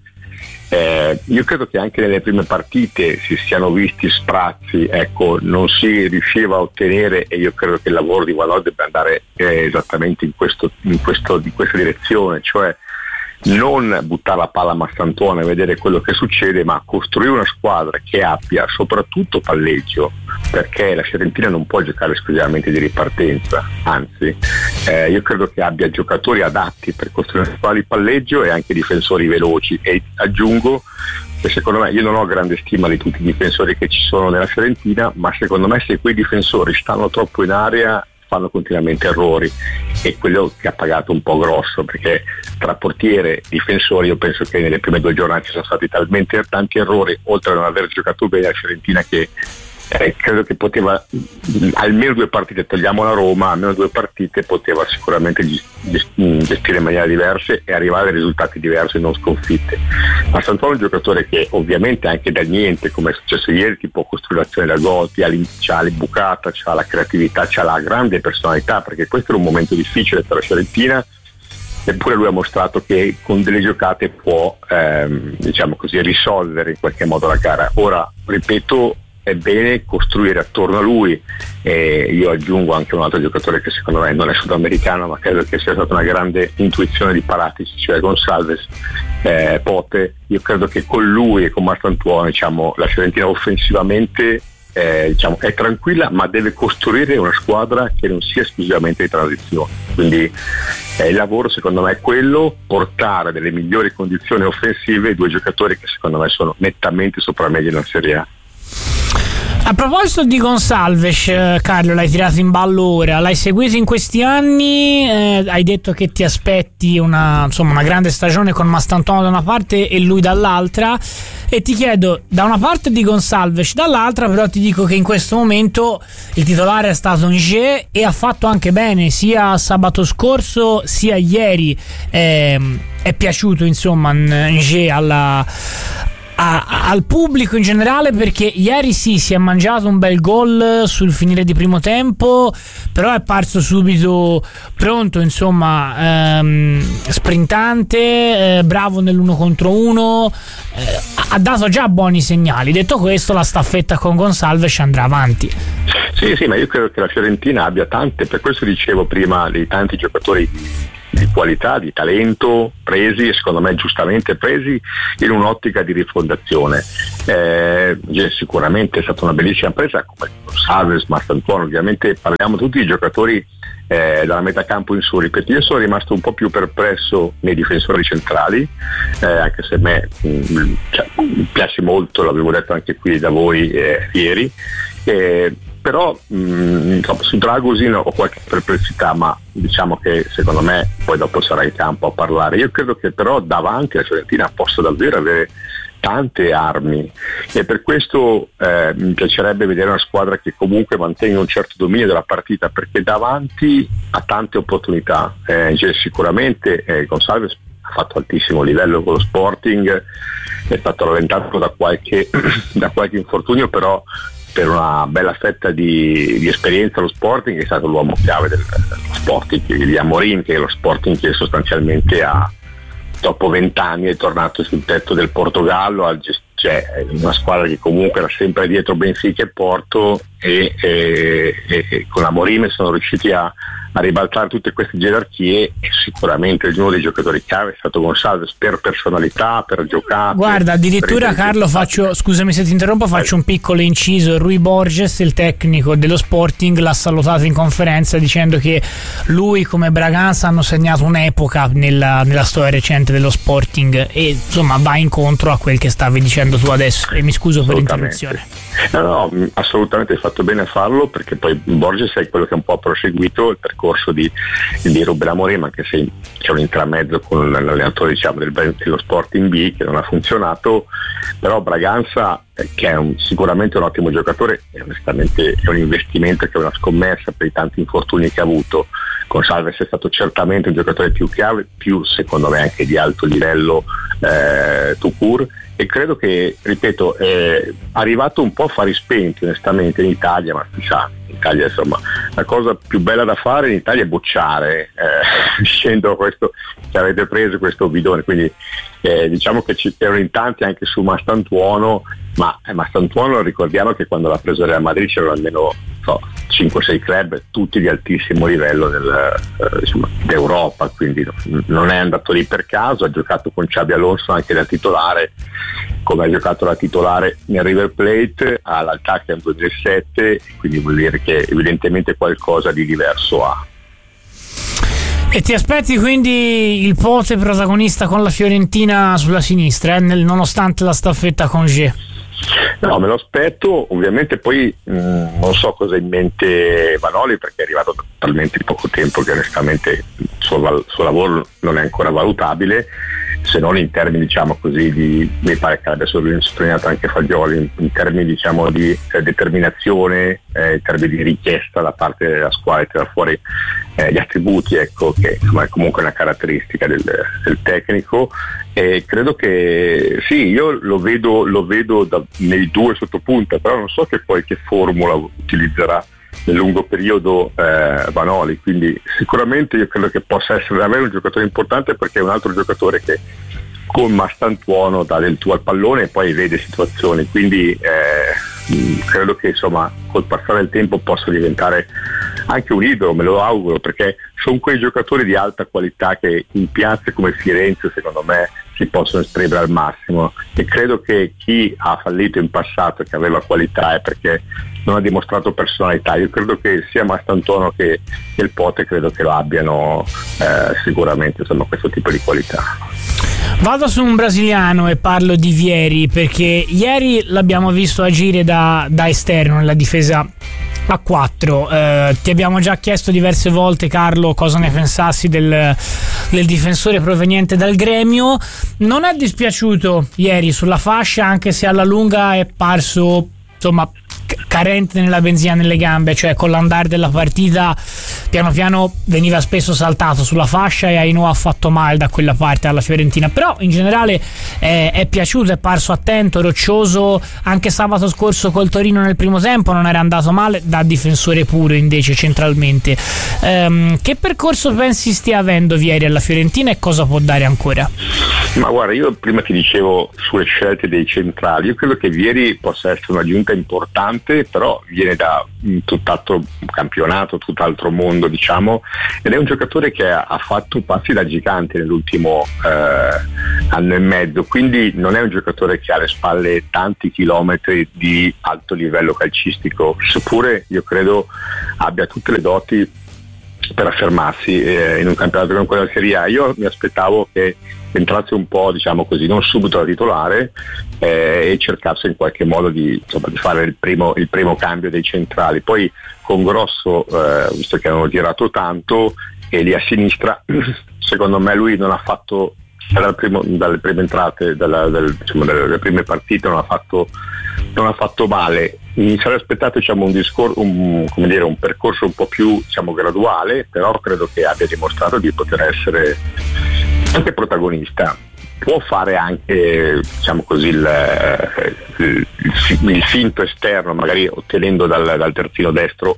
Io credo che anche nelle prime partite si siano visti sprazzi, ecco, non si riusciva a ottenere, e io credo che il lavoro di Vanoli debba andare esattamente in questa direzione, cioè non buttare la palla a Mastantuono e vedere quello che succede, ma costruire una squadra che abbia soprattutto palleggio, perché la Fiorentina non può giocare esclusivamente di ripartenza, anzi io credo che abbia giocatori adatti per costruire una squadra di palleggio e anche difensori veloci. E aggiungo che secondo me, io non ho grande stima di tutti i difensori che ci sono nella Fiorentina, ma secondo me se quei difensori stanno troppo in area fanno continuamente errori, e quello che ha pagato un po' Grosso, perché tra portiere e difensori io penso che nelle prime 2 giornate ci sono stati talmente tanti errori, oltre a non aver giocato bene, la Fiorentina, che credo che poteva almeno 2 partite, togliamo la Roma, almeno 2 partite poteva sicuramente gestire in maniera diversa e arrivare a risultati diversi, non sconfitte. Ma Mastantuono è un giocatore che ovviamente anche da niente, come è successo ieri, ti può costruire l'azione da gol, c'ha l'imbucata, c'ha la creatività, c'ha la grande personalità, perché questo era un momento difficile per la Fiorentina, eppure lui ha mostrato che con delle giocate può diciamo così risolvere in qualche modo la gara. Ora, ripeto, è bene costruire attorno a lui, e io aggiungo anche un altro giocatore che secondo me non è sudamericano, ma credo che sia stata una grande intuizione di Paratici, cioè Gonçalves, Pote. Io credo che con lui e con Mastantuono, diciamo, la Fiorentina offensivamente diciamo, è tranquilla, ma deve costruire una squadra che non sia esclusivamente di transizione. Quindi il lavoro secondo me è quello, portare delle migliori condizioni offensive ai 2 giocatori che secondo me sono nettamente sopra media nella Serie A. A proposito di Gonçalves, Carlo, l'hai tirato in ballo ora, l'hai seguito in questi anni, hai detto che ti aspetti una grande stagione con Mastantuono da una parte e lui dall'altra, e ti chiedo, da una parte di Gonçalves, dall'altra però ti dico che in questo momento il titolare è stato Ngé, e ha fatto anche bene sia sabato scorso sia ieri. È piaciuto insomma Ngé al pubblico in generale, perché ieri sì, si è mangiato un bel gol sul finire di primo tempo, però è parso subito pronto, insomma, sprintante, bravo nell'1 contro 1, ha dato già buoni segnali. Detto questo, la staffetta con Gonçalves andrà avanti. Sì, ma io credo che la Fiorentina abbia tante, per questo dicevo prima, dei tanti giocatori di qualità, di talento, presi, e secondo me giustamente presi in un'ottica di rifondazione. Sicuramente è stata una bellissima presa, come Salves, Mastantuono. Ovviamente parliamo tutti di giocatori dalla metà campo in su. Ripeto, io sono rimasto un po' più perplesso nei difensori centrali, anche se a me mi piace molto, l'avevo detto anche qui da voi ieri, però su Dragosin ho qualche perplessità, ma diciamo che secondo me poi dopo sarà in campo a parlare. Io credo che però davanti la Fiorentina possa davvero avere tante armi, e per questo mi piacerebbe vedere una squadra che comunque mantenga un certo dominio della partita, perché davanti ha tante opportunità. Sicuramente Gonçalves ha fatto altissimo livello con lo Sporting, è stato rallentato da qualche infortunio, però per una bella fetta di esperienza lo Sporting è stato l'uomo chiave dello Sporting, di Amorim, che è lo Sporting che sostanzialmente dopo 20 anni è tornato sul tetto del Portogallo, cioè una squadra che comunque era sempre dietro Benfica e Porto, e con Amorim sono riusciti a ribaltare tutte queste gerarchie, e sicuramente uno dei giocatori chiave è stato Gonçalves, per personalità, per giocare. Guarda, addirittura Carlo, scusami se ti interrompo, faccio un piccolo inciso. Rui Borges, il tecnico dello Sporting, l'ha salutato in conferenza dicendo che lui come Braganza hanno segnato un'epoca nella storia recente dello Sporting, e insomma va incontro a quel che stavi dicendo tu adesso, e mi scuso per l'interruzione. No, assolutamente hai fatto bene a farlo, perché poi Borges è quello che un po' ha proseguito il percorso di Ruben Amorim, anche se c'è un intramezzo con l'allenatore, diciamo, dello Sporting B che non ha funzionato. Però Braganza, che è sicuramente un ottimo giocatore, e onestamente è un investimento, che è una scommessa per i tanti infortuni che ha avuto. Gonçalves è stato certamente un giocatore più chiave, più secondo me anche di alto livello tout court, e credo che, ripeto, è arrivato un po' a fari spenti onestamente in Italia, ma si sa, in Italia insomma la cosa più bella da fare in Italia è bocciare, dicendo questo che avete preso questo bidone, quindi diciamo che ci erano in tanti anche su Mastantuono, ma Mastantuono ricordiamo che quando l'ha preso Real Madrid c'erano almeno 5-6 club, tutti di altissimo livello d'Europa, quindi non è andato lì per caso. Ha giocato con Xabi Alonso anche da titolare, come ha giocato da titolare nel River Plate all'Altacca nel 2007, quindi vuol dire che evidentemente qualcosa di diverso ha. E ti aspetti quindi il Pote protagonista con la Fiorentina sulla sinistra, nonostante la staffetta con G? No, me lo aspetto. Ovviamente poi non so cosa ha in mente Vanoli, perché è arrivato da talmente poco tempo che onestamente il suo lavoro non è ancora valutabile, se non in termini, diciamo così, mi pare che abbia sottolineato anche Fagioli, in termini, diciamo, di determinazione, in termini di richiesta da parte della squadra di tirare fuori gli attributi, ecco, che insomma è comunque una caratteristica del tecnico, e credo che sì, io lo vedo nei due sottopunta, però non so che formula utilizzerà nel lungo periodo Vanoli, quindi sicuramente io credo che possa essere davvero un giocatore importante, perché è un altro giocatore che con Mastantuono dà del tuo al pallone e poi vede situazioni, quindi credo che insomma col passare del tempo possa diventare anche un idolo, me lo auguro, perché sono quei giocatori di alta qualità che in piazze come Firenze secondo me si possono esprimere al massimo, e credo che chi ha fallito in passato e che aveva qualità è perché non ha dimostrato personalità. Io credo che sia Mastantuono che il Pote credo che lo abbiano sicuramente, insomma, questo tipo di qualità. Vado su un brasiliano e parlo di Vieri, perché ieri l'abbiamo visto agire da esterno nella difesa a 4. Ti abbiamo già chiesto diverse volte, Carlo, cosa ne pensassi del difensore proveniente dal Gremio. Non è dispiaciuto ieri sulla fascia, anche se alla lunga è parso insomma carente nella benzina nelle gambe, cioè con l'andare della partita piano piano veniva spesso saltato sulla fascia e Ainhoa ha fatto male da quella parte alla Fiorentina, però in generale è piaciuto, è parso attento, roccioso. Anche sabato scorso col Torino nel primo tempo non era andato male, da difensore puro invece centralmente. Che percorso pensi stia avendo Vieri alla Fiorentina e cosa può dare ancora? Ma guarda, io prima ti dicevo sulle scelte dei centrali, io credo che Vieri possa essere un'aggiunta importante, però viene da tutt'altro campionato, tutt'altro mondo, diciamo, ed è un giocatore che ha fatto passi da gigante nell'ultimo anno e mezzo, quindi non è un giocatore che ha alle spalle tanti chilometri di alto livello calcistico, seppure io credo abbia tutte le doti per affermarsi in un campionato come quello della Serie A. Io mi aspettavo che entrasse un po', diciamo così, non subito da titolare e cercasse in qualche modo di fare il primo cambio dei centrali. Poi con Grosso, visto che hanno tirato tanto, e lì a sinistra, secondo me lui non ha fatto dalle prime entrate, dalle prime partite non ha fatto male. Mi sarei aspettato, diciamo, un percorso un po' più, diciamo, graduale, però credo che abbia dimostrato di poter essere anche protagonista. Può fare anche, diciamo così, il finto esterno, magari ottenendo dal terzino destro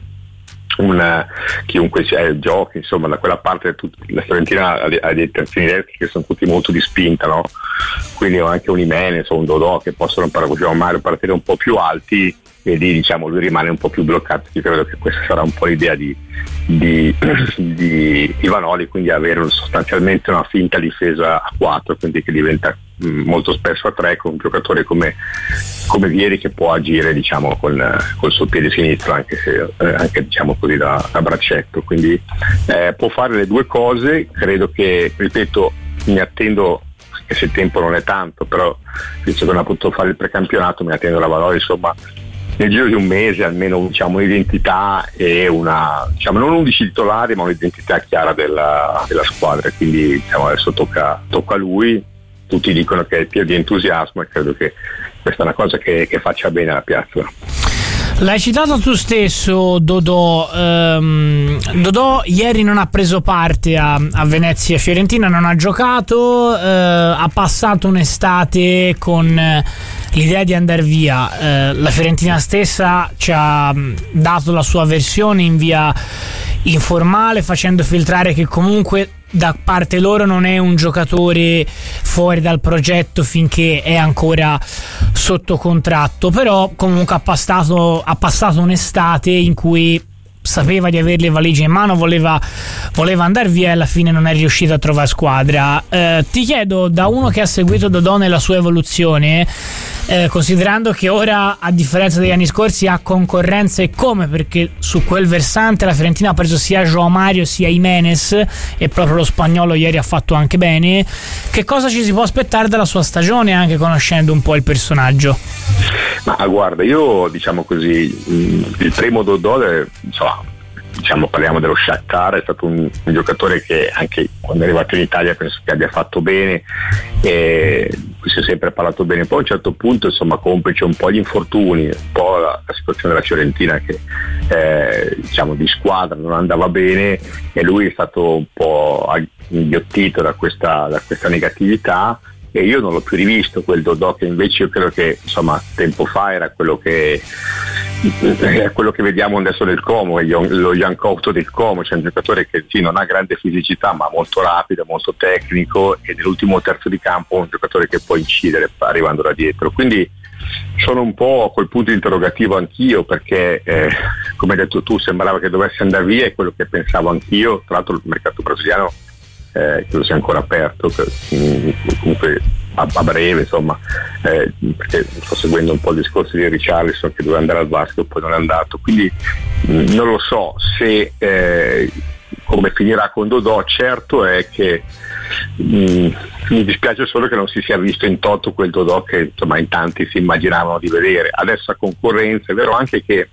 chiunque giochi, insomma, da quella parte la Fiorentina ha dei terzini destri che sono tutti molto di spinta, no? Quindi ho anche un Jimenez o un Dodò che possono partire un po' più alti, e lì, diciamo, lui rimane un po' più bloccato. Io credo che questa sarà un po' l'idea di Vanoli, quindi avere sostanzialmente una finta difesa a 4, quindi che diventa molto spesso a 3, con un giocatore come Vieri che può agire, diciamo, col suo piede sinistro, anche diciamo così da braccetto, quindi può fare le due cose. Credo che, ripeto, mi attendo, che se il tempo non è tanto, però visto che non ha potuto fare il precampionato, mi attendo la Vanoli, insomma, nel giro di un mese almeno, diciamo, un'identità e una, diciamo, non 11 titolari, ma un'identità chiara della squadra. Quindi, diciamo, adesso tocca a lui. Tutti dicono che è pieno di entusiasmo e credo che questa è una cosa che faccia bene alla piazza. L'hai citato tu stesso, Dodò. Dodò ieri non ha preso parte a Venezia Fiorentina, non ha giocato, ha passato un'estate con l'idea di andare via. La Fiorentina stessa ci ha dato la sua versione in via informale, facendo filtrare che comunque da parte loro non è un giocatore fuori dal progetto finché è ancora sotto contratto, però comunque ha passato un'estate in cui sapeva di avere le valigie in mano, voleva andare via e alla fine non è riuscito a trovare squadra. Ti chiedo, da uno che ha seguito Dodò nella sua evoluzione, considerando che ora, a differenza degli anni scorsi, ha concorrenza e come, perché su quel versante la Fiorentina ha preso sia João Mario sia Jimenez e proprio lo spagnolo ieri ha fatto anche bene, che cosa ci si può aspettare dalla sua stagione, anche conoscendo un po' il personaggio? Ma guarda, io, diciamo così, il primo Dodò, insomma, diciamo, parliamo dello Shakhtar, è stato un giocatore che anche quando è arrivato in Italia penso che abbia fatto bene, e si è sempre parlato bene. Poi a un certo punto, insomma, complice un po' gli infortuni, un po' la situazione della Fiorentina che diciamo di squadra non andava bene, e lui è stato un po' inghiottito da questa negatività, e io non l'ho più rivisto quel Dodò che invece io credo che, insomma, tempo fa era quello che vediamo adesso del Como, lo Jan Couto del Como, cioè un giocatore che sì, non ha grande fisicità ma molto rapido, molto tecnico, e nell'ultimo terzo di campo un giocatore che può incidere arrivando da dietro. Quindi sono un po' a quel punto interrogativo anch'io, perché come hai detto tu, sembrava che dovesse andare via, è quello che pensavo anch'io. Tra l'altro il mercato brasiliano credo sia ancora aperto, comunque a breve, insomma, perché sto seguendo un po' il discorso di Richarlison che doveva andare al Vasco e poi non è andato, quindi non lo so se come finirà con Dodò. Certo è che mi dispiace solo che non si sia visto in toto quel Dodò che, insomma, in tanti si immaginavano di vedere. Adesso a concorrenza, è vero anche che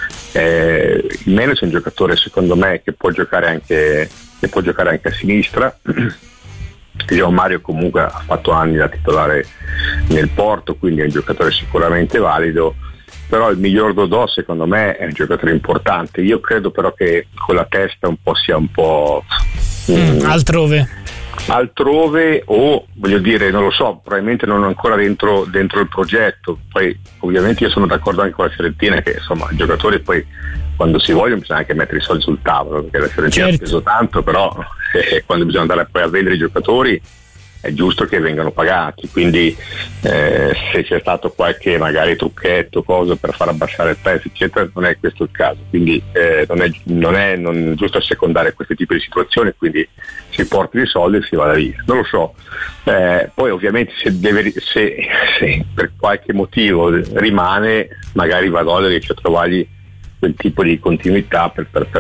Jimenez è un giocatore, secondo me, che può giocare anche a sinistra. João Mario comunque ha fatto anni da titolare nel Porto, quindi è un giocatore sicuramente valido, però il miglior Dodò secondo me è un giocatore importante. Io credo però che con la testa un po' sia un po' altrove, o voglio dire, non lo so, probabilmente non ancora dentro il progetto. Poi ovviamente io sono d'accordo anche con la Fiorentina che insomma i giocatori poi quando si vogliono bisogna anche mettere i soldi sul tavolo, perché la Fiorentina ha speso tanto, però quando bisogna andare poi a vendere i giocatori è giusto che vengano pagati, quindi se c'è stato qualche magari trucchetto, cosa per far abbassare il prezzo eccetera, non è questo il caso, quindi non è giusto assecondare questi tipi di situazioni, quindi si porti i soldi e si vada via, non lo so. Poi ovviamente se per qualche motivo rimane, magari Vadolo riesce a trovargli quel tipo di continuità per